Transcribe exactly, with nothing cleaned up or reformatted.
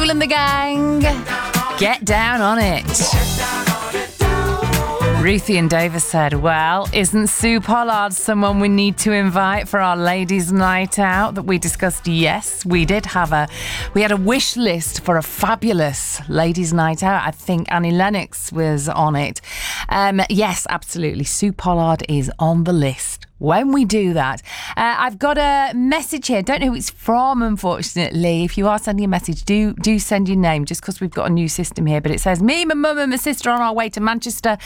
Kool and the Gang. Get down on it. Ruthie and Davis said, well, isn't Sue Pollard someone we need to invite for our ladies' night out that we discussed? Yes, we did have a, we had a wish list for a fabulous ladies' night out. I think Annie Lennox was on it. Um, yes, absolutely. Sue Pollard is on the list. When we do that, uh, I've got a message here. Don't know who it's from, unfortunately. If you are sending a message, do do send your name, just because we've got a new system here. But it says, me, my mum and my sister on our way to Manchester